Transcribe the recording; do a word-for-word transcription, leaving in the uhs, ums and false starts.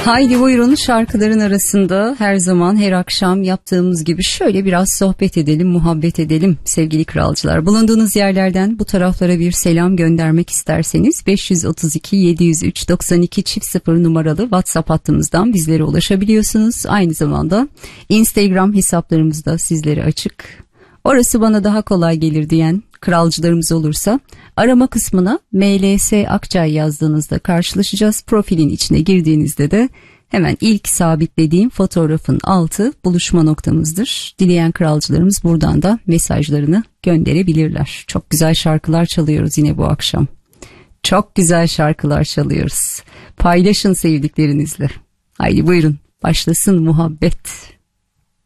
Haydi buyurun, şarkıların arasında her zaman her akşam yaptığımız gibi şöyle biraz sohbet edelim, muhabbet edelim sevgili kralcılar. Bulunduğunuz yerlerden bu taraflara bir selam göndermek isterseniz beş yüz otuz iki yedi yüz üç doksan iki çift sıfır numaralı WhatsApp hattımızdan bizlere ulaşabiliyorsunuz. Aynı zamanda Instagram hesaplarımız da sizlere açık. Orası bana daha kolay gelir diyen kralcılarımız olursa arama kısmına M L S Akçay yazdığınızda karşılaşacağız. Profilin içine girdiğinizde de hemen ilk sabitlediğim fotoğrafın altı buluşma noktamızdır. Dileyen kralcılarımız buradan da mesajlarını gönderebilirler. Çok güzel şarkılar çalıyoruz yine bu akşam. Çok güzel şarkılar çalıyoruz. Paylaşın sevdiklerinizle. Haydi buyurun, başlasın muhabbet.